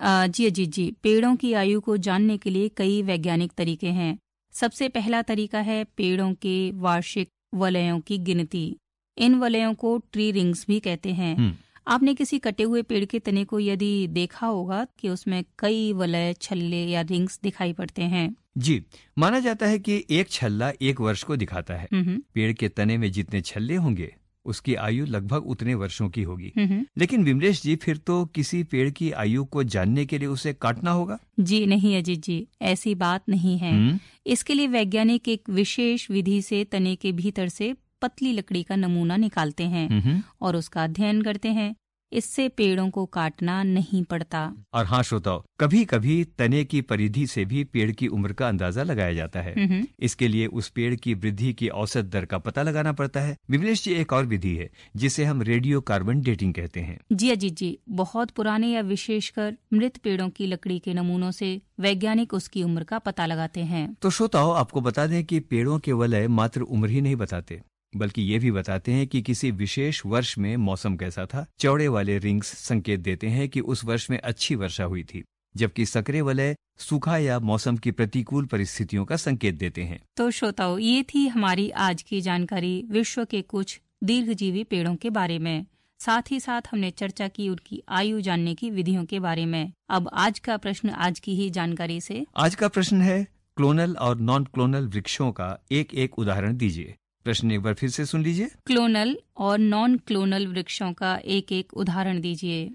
जी अजीत जी, पेड़ों की आयु को जानने के लिए कई वैज्ञानिक तरीके हैं। सबसे पहला तरीका है पेड़ों के वार्षिक वलयों की गिनती। इन वलयों को ट्री रिंग्स भी कहते हैं। आपने किसी कटे हुए पेड़ के तने को यदि देखा होगा कि उसमें कई वलय, छल्ले या रिंग्स दिखाई पड़ते हैं। जी, माना जाता है कि एक छल्ला एक वर्ष को दिखाता है। पेड़ के तने में जितने छल्ले होंगे उसकी आयु लगभग उतने वर्षों की होगी। लेकिन विमलेश जी, फिर तो किसी पेड़ की आयु को जानने के लिए उसे काटना होगा? जी नहीं अजीत जी, ऐसी बात नहीं है। इसके लिए वैज्ञानिक एक विशेष विधि से तने के भीतर से पतली लकड़ी का नमूना निकालते हैं और उसका अध्ययन करते हैं। इससे पेड़ों को काटना नहीं पड़ता। और हाँ श्रोताओ, कभी कभी तने की परिधि से भी पेड़ की उम्र का अंदाजा लगाया जाता है। इसके लिए उस पेड़ की वृद्धि की औसत दर का पता लगाना पड़ता है। विमलेश जी, एक और विधि है जिसे हम रेडियो कार्बन डेटिंग कहते हैं। जी अजीत जी, बहुत पुराने या विशेषकर मृत पेड़ों की लकड़ी के नमूनों से वैज्ञानिक उसकी उम्र का पता लगाते हैं। तो श्रोताओ, आपको बता दें कि पेड़ों के वलय मात्र उम्र ही नहीं बताते, बल्कि ये भी बताते हैं कि किसी विशेष वर्ष में मौसम कैसा था। चौड़े वाले रिंग्स संकेत देते हैं कि उस वर्ष में अच्छी वर्षा हुई थी, जबकि संकरे वलय सूखा या मौसम की प्रतिकूल परिस्थितियों का संकेत देते हैं। तो श्रोताओ, ये थी हमारी आज की जानकारी विश्व के कुछ दीर्घजीवी पेड़ों के बारे में। साथ ही साथ हमने चर्चा की उनकी आयु जानने की विधियों के बारे में। अब आज का प्रश्न आज की ही जानकारी से। आज का प्रश्न है, क्लोनल और नॉन क्लोनल वृक्षों का एक एक उदाहरण दीजिए। प्रश्न एक बार फिर से सुन लीजिए। क्लोनल और नॉन क्लोनल वृक्षों का एक एक उदाहरण दीजिए।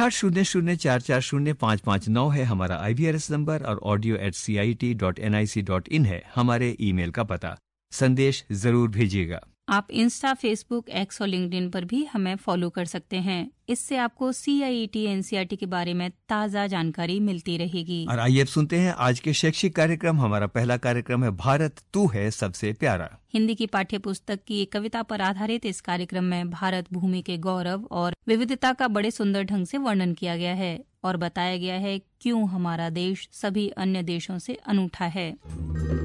8800440559 है हमारा IVRS नंबर और audio@cit.nic.in है हमारे ईमेल का पता। संदेश जरूर भेजिएगा। आप इंस्टा, फेसबुक, एक्स और लिंक्डइन पर भी हमें फॉलो कर सकते हैं। इससे आपको CIET NCERT के बारे में ताज़ा जानकारी मिलती रहेगी। और आइए अब सुनते हैं आज के शैक्षिक कार्यक्रम। हमारा पहला कार्यक्रम है भारत तू है सबसे प्यारा। हिंदी की पाठ्य पुस्तक की एक कविता पर आधारित इस कार्यक्रम में भारत भूमि के गौरव और विविधता का बड़े सुंदर ढंग से वर्णन किया गया है और बताया गया है क्यों हमारा देश सभी अन्य देशों से अनूठा है।